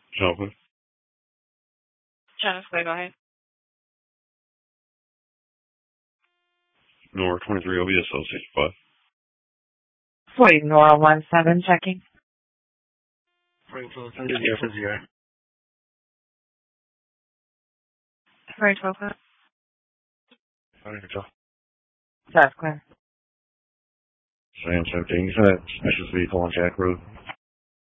Jonathan. Jennifer, go ahead. Nor 23 OBSO 65. Wait, Nora 17 checking. Franklin, send it here for 0. Sorry, 12 o'clock. Sorry, Joe. That's clear. Sam 17, you said that special vehicle on Jack Road.